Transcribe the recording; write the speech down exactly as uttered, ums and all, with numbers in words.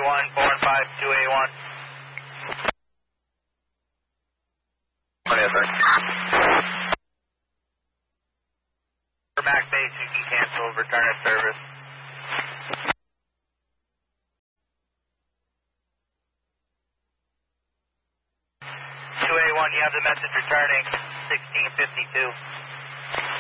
one, four and five, two A one. Whatever. For Mac base, you can cancel return of service. two A one, you have the message returning, sixteen fifty-two.